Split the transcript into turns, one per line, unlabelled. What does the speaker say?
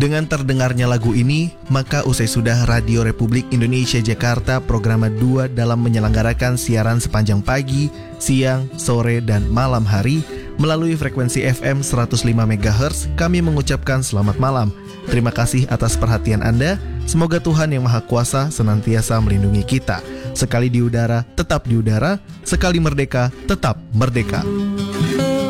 Dengan terdengarnya lagu ini, maka usai sudah Radio Republik Indonesia Jakarta Programa 2 dalam menyelenggarakan siaran sepanjang pagi, siang, sore, dan malam hari melalui frekuensi FM 105 MHz, kami mengucapkan selamat malam. Terima kasih atas perhatian Anda. Semoga Tuhan Yang Maha Kuasa senantiasa melindungi kita. Sekali di udara, tetap di udara. Sekali merdeka, tetap merdeka.